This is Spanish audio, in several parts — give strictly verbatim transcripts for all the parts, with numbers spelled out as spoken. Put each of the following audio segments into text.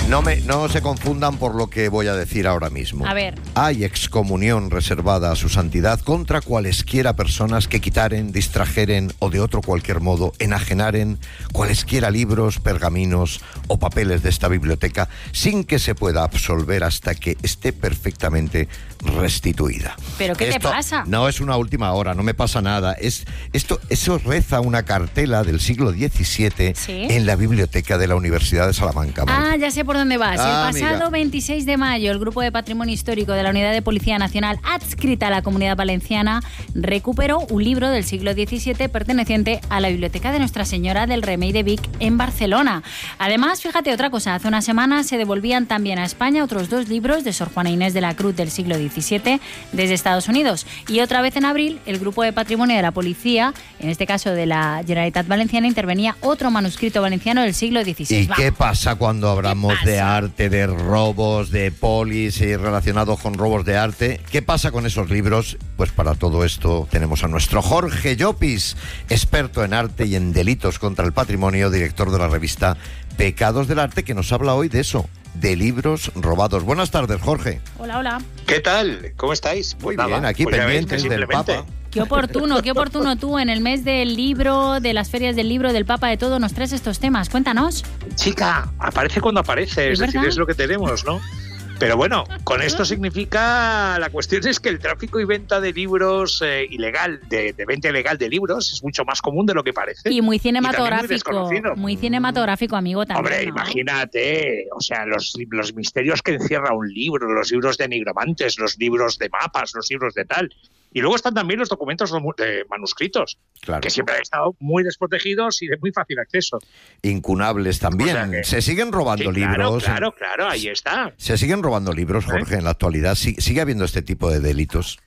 No, me, no se confundan por lo que voy a decir ahora mismo. A ver. Hay excomunión reservada a su santidad contra cualesquiera personas que quitaren, distrajeren o de otro cualquier modo enajenaren cualesquiera libros, pergaminos o papeles de esta biblioteca sin que se pueda absolver hasta que esté perfectamente restituida. ¿Pero qué esto te pasa? No es una última hora, no me pasa nada. Es, esto, eso reza una cartela del siglo diecisiete ¿Sí? en la biblioteca de la Universidad de Salamanca. Ah, ya sé por dónde vas. Ah, el pasado amiga. veintiséis de mayo, el Grupo de Patrimonio Histórico de la Unidad de Policía Nacional adscrita a la Comunidad Valenciana recuperó un libro del siglo diecisiete perteneciente a la Biblioteca de Nuestra Señora del Remei de Vic en Barcelona. Además, fíjate otra cosa, hace unas semanas se devolvían también a España otros dos libros de Sor Juana Inés de la Cruz del siglo diecisiete desde Estados Unidos. Y otra vez en abril, el Grupo de Patrimonio de la Policía, en este caso de la Generalitat Valenciana, intervenía otro manuscrito valenciano del siglo dieciséis. ¿Y qué pasa cuando hablamos pasa? de arte, de robos, de polis y relacionados con robos de arte? ¿Qué pasa con esos libros? Pues para todo esto tenemos a nuestro Jorge Llopis, experto en arte y en delitos contra el patrimonio, director de la revista Pecados del Arte, que nos habla hoy de eso, de libros robados. Buenas tardes, Jorge. Hola, hola. ¿Qué tal? ¿Cómo estáis? Muy Pues bien, nada, aquí pues ya veis que pendientes del simplemente- Papa. Qué oportuno, qué oportuno tú en el mes del libro, de las ferias del libro, del Papa, de todo, nos traes estos temas. Cuéntanos. Chica, aparece cuando aparece, es, ¿Es decir, verdad? es lo que tenemos, ¿no? Pero bueno, con esto significa, la cuestión es que el tráfico y venta de libros eh, ilegal, de, de venta ilegal de libros, es mucho más común de lo que parece. Y muy también muy cinematográfico. desconocido. Muy cinematográfico, amigo, también. Hombre, ¿no? imagínate, o sea, los, los misterios que encierra un libro, los libros de nigromantes, los libros de mapas, los libros de tal. Y luego están también los documentos de manuscritos, Claro. que siempre han estado muy desprotegidos y de muy fácil acceso. Incunables también. O sea que- Se siguen robando Sí, claro, libros. claro, claro, ahí está. Se siguen robando libros, Jorge, en la actualidad. Sí- ¿Sigue habiendo este tipo de delitos?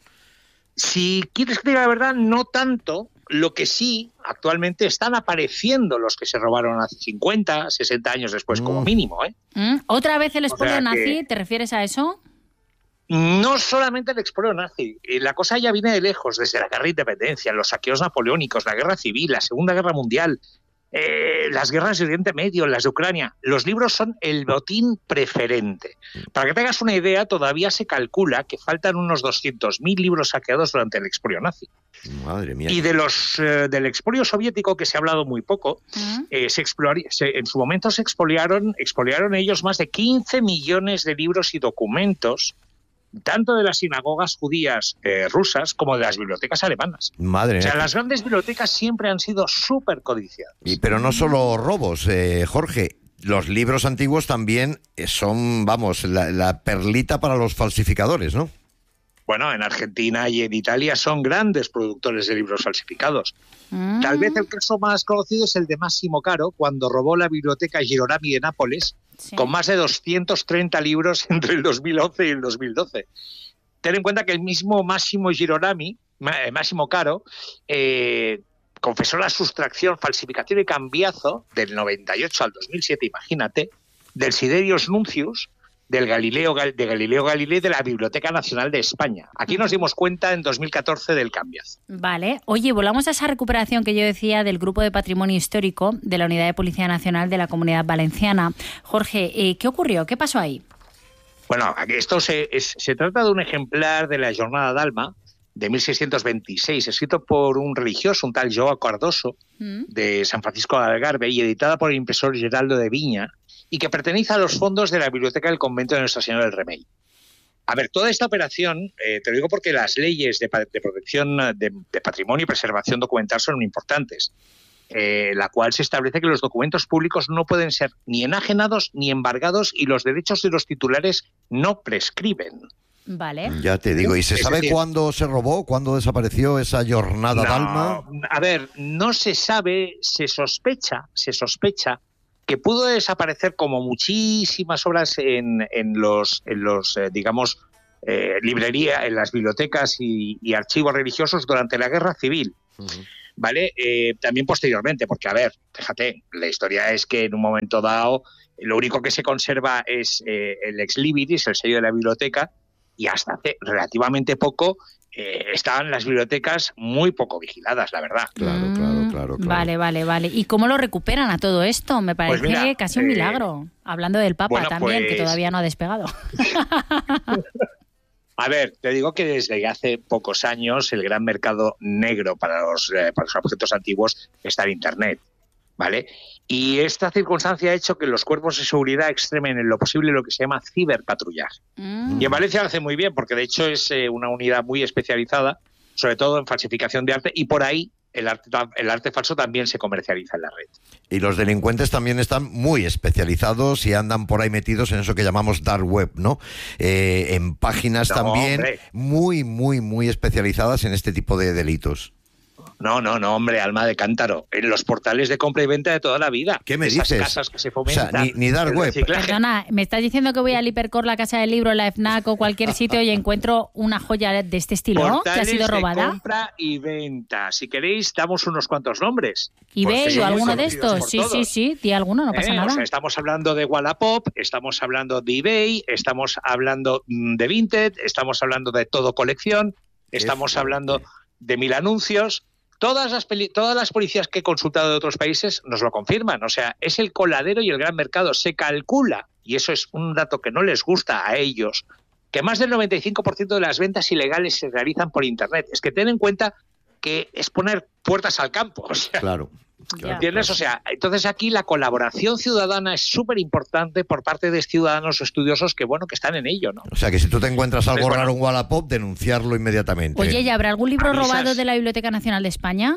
Si quieres que te diga la verdad, no tanto. Lo que sí, actualmente están apareciendo los que se robaron hace cincuenta, sesenta años después, como Mm. mínimo, ¿eh? ¿Mm? ¿Otra vez el expolio sea nazi? que- ¿Te refieres a eso? No solamente el expolio nazi, eh, la cosa ya viene de lejos, desde la guerra de independencia, los saqueos napoleónicos, la guerra civil, la Segunda Guerra Mundial, eh, las guerras de Oriente Medio, las de Ucrania. Los libros son el botín preferente. Para que te hagas una idea, todavía se calcula que faltan unos doscientos mil libros saqueados durante el expolio nazi. Madre mía. Y de los eh, del expolio soviético, que se ha hablado muy poco, ¿Mm? eh, se explori- se- en su momento se expoliaron, expoliaron ellos más de quince millones de libros y documentos, tanto de las sinagogas judías eh, rusas como de las bibliotecas alemanas. Madre O sea, mía. las grandes bibliotecas siempre han sido súper codiciadas. Y, pero no solo robos, eh, Jorge. Los libros antiguos también eh, son, vamos, la, la perlita para los falsificadores, ¿no? Bueno, en Argentina y en Italia son grandes productores de libros falsificados. ¿Mm? Tal vez el caso más conocido es el de Massimo Caro, cuando robó la biblioteca Girolami de Nápoles, Sí. con más de doscientos treinta libros entre el dos mil once y el dos mil doce. Ten en cuenta que el mismo Massimo Girolami, Ma- eh, Massimo Caro, eh, confesó la sustracción, falsificación y cambiazo del noventa y ocho al dos mil siete, imagínate, del Siderius Nuncius, del Galileo, Gal- de Galileo Galilei, de la Biblioteca Nacional de España. Aquí nos dimos cuenta en dos mil catorce del cambiazo. Vale. Oye, volvamos a esa recuperación que yo decía del Grupo de Patrimonio Histórico de la Unidad de Policía Nacional de la Comunidad Valenciana. Jorge, eh, ¿qué ocurrió? ¿Qué pasó ahí? Bueno, aquí esto se, es- se trata de un ejemplar de la Jornada d'Alma de mil seiscientos veintiséis, escrito por un religioso, un tal Joao Cardoso, ¿Mm? de San Francisco de Algarve, y editada por el impresor Geraldo de Viña, y que pertenece a los fondos de la Biblioteca del Convento de Nuestra Señora del Remei. A ver, toda esta operación, eh, te lo digo porque las leyes de, pa- de protección de, de patrimonio y preservación documental son muy importantes, eh, la cual se establece que los documentos públicos no pueden ser ni enajenados ni embargados y los derechos de los titulares no prescriben. Vale. Ya te digo. ¿Y se Es sabe decir- cuándo se robó? ¿Cuándo desapareció esa jornada d'Alma? No, a ver, no se sabe, se sospecha, se sospecha que pudo desaparecer como muchísimas obras en, en los, en los eh, digamos, eh, librería, en las bibliotecas y, y archivos religiosos durante la Guerra Civil. Ujú. ¿Vale? Eh, también posteriormente, porque, a ver, fíjate, la historia es que en un momento dado lo único que se conserva es eh, el ex libris, el sello de la biblioteca, y hasta hace relativamente poco eh, estaban las bibliotecas muy poco vigiladas, la verdad. Claro, claro, claro, claro. Vale, vale, vale. ¿Y cómo lo recuperan a todo esto? Me parece Pues mira, casi un eh, milagro. Hablando del Papa bueno, también, pues... que todavía no ha despegado. A ver, te digo que desde hace pocos años el gran mercado negro para los, eh, para los objetos antiguos está en Internet, ¿vale? Y esta circunstancia ha hecho que los cuerpos de seguridad extremen en lo posible lo que se llama ciberpatrullaje. Mm. Y en Valencia lo hace muy bien, porque de hecho es eh, una unidad muy especializada, sobre todo en falsificación de arte, y por ahí el arte, el arte falso también se comercializa en la red. Y los delincuentes también están muy especializados y andan por ahí metidos en eso que llamamos dark web, ¿no? Eh, en páginas no, también hombre. muy, muy, muy especializadas en este tipo de delitos. No, no, no, hombre, alma de cántaro. En los portales de compra y venta de toda la vida. ¿Qué me Esas dices? Casas que se fomentan. O sea, ni, ni dar web. Perdona, ¿me estás diciendo que voy al Hipercor, la Casa del Libro, la FNAC o cualquier sitio y encuentro una joya de este estilo, portales que ha sido robada? De compra y venta. Si queréis, damos unos cuantos nombres. ¿eBay o alguno de estos? Sí, sí, sí, di alguno, no pasa eh, nada. O sea, estamos hablando de Wallapop, estamos hablando de eBay, estamos hablando de Vinted, estamos hablando de Todo Colección, estamos hablando de Mil Anuncios. Todas las, todas las policías que he consultado de otros países nos lo confirman. O sea, es el coladero y el gran mercado. Se calcula, y eso es un dato que no les gusta a ellos, que más del noventa y cinco por ciento de las ventas ilegales se realizan por Internet. Es que ten en cuenta que es poner puertas al campo. O sea, claro. Claro, ¿entiendes? claro. O sea, entonces aquí la colaboración ciudadana es súper importante por parte de ciudadanos estudiosos que, bueno, que están en ello, ¿no? O sea, que si tú te encuentras algo Entonces, raro bueno, en Wallapop, denunciarlo inmediatamente. Oye, ¿y habrá algún libro avisas. robado de la Biblioteca Nacional de España?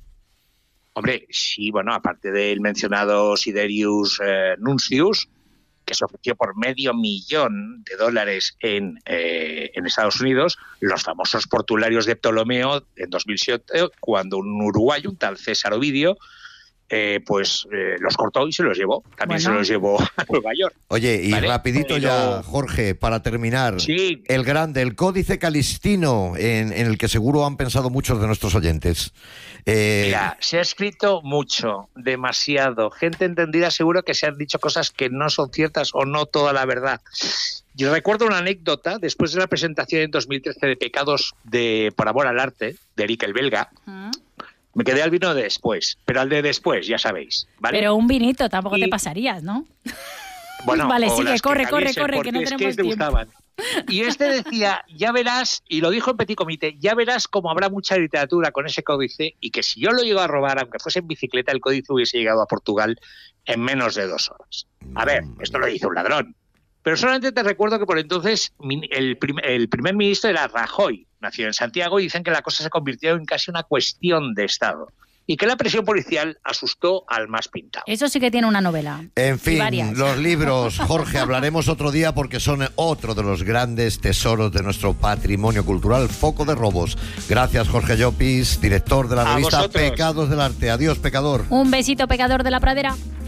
Hombre, sí, bueno, aparte del mencionado Siderius eh, Nuncius, que se ofreció por medio millón de dólares en, eh, en Estados Unidos, los famosos portularios de Ptolomeo en dos mil siete, cuando un uruguayo, un tal César Ovidio, eh, pues eh, los cortó y se los llevó. También bueno. se los llevó a Nueva York. Oye, y ¿vale? rapidito Pero... ya, Jorge, para terminar, sí. el grande, el Códice Calistino, en, en el que seguro han pensado muchos de nuestros oyentes. Eh... Mira, se ha escrito mucho, demasiado. Gente entendida seguro que se han dicho cosas que no son ciertas o no toda la verdad. Yo recuerdo una anécdota después de la presentación en dos mil trece de Pecados de por amor al arte, de Eric el Belga. ¿Mm? Me quedé al vino de después, pero al de después, ya sabéis, ¿vale? Pero un vinito tampoco y... te pasarías, ¿no? Bueno, vale, sigue, corre, que corre, corre, que no tenemos es que tiempo. Gustaban. Y este decía, ya verás, y lo dijo en Petit Comité, ya verás cómo habrá mucha literatura con ese códice y que si yo lo llego a robar, aunque fuese en bicicleta, el códice hubiese llegado a Portugal en menos de dos horas. A ver, esto lo hizo un ladrón. Pero solamente te recuerdo que por entonces el, prim el primer ministro era Rajoy, nació en Santiago, y dicen que la cosa se convirtió en casi una cuestión de Estado. Y que la presión policial asustó al más pintado. Eso sí que tiene una novela. En fin, los libros, Jorge, hablaremos otro día porque son otro de los grandes tesoros de nuestro patrimonio cultural, foco de robos. Gracias, Jorge Llopis, director de la revista Pecados del Arte. Adiós, pecador. Un besito, pecador de la pradera.